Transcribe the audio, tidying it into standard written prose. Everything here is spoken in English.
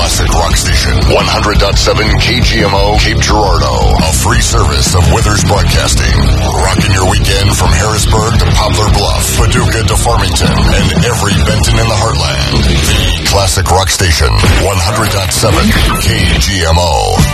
classic rock station. 100.7 KGMO, Cape Girardeau. A free service of Withers Broadcasting. Rocking your weekend from Harrisburg to Poplar Bluff, Paducah to Farmington, and every Benton in the Heartland. The classic rock station. 100.7 KGMO.